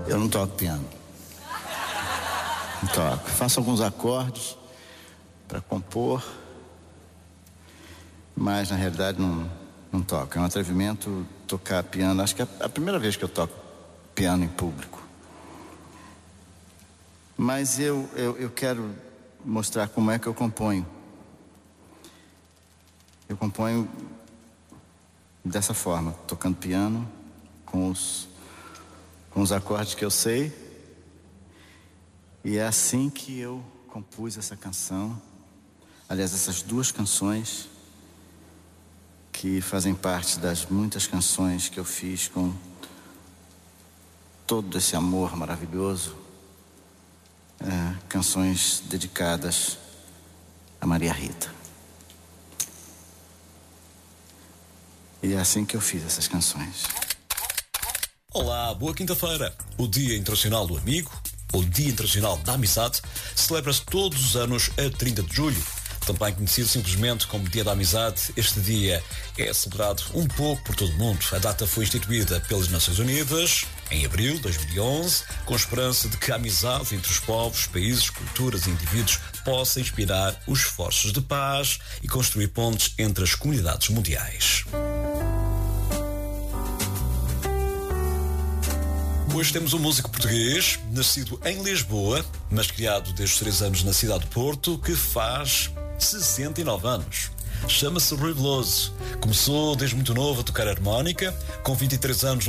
Eu não toco piano. Não toco. Faço alguns acordes para compor, mas na realidade não toco. É um atrevimento tocar piano. Acho que é a primeira vez que eu toco piano em público. Mas eu quero mostrar como é que eu componho. Eu componho dessa forma, tocando piano, com os acordes que eu sei. E é assim que eu compus essa canção. Aliás, essas duas canções que fazem parte das muitas canções que eu fiz com todo esse amor maravilhoso. Canções dedicadas a Maria Rita. E é assim que eu fiz essas canções. Olá, boa quinta-feira. O Dia Internacional do Amigo, ou Dia Internacional da Amizade, celebra-se todos os anos a 30 de julho. Também conhecido simplesmente como Dia da Amizade, este dia é celebrado um pouco por todo o mundo. A data foi instituída pelas Nações Unidas em abril de 2011, com a esperança de que a amizade entre os povos, países, culturas e indivíduos possa inspirar os esforços de paz e construir pontes entre as comunidades mundiais. Hoje temos um músico português, nascido em Lisboa, mas criado desde os 3 anos na cidade de Porto, que faz 69 anos. Chama-se Rui Veloso. Começou desde muito novo a tocar harmónica, com 23 anos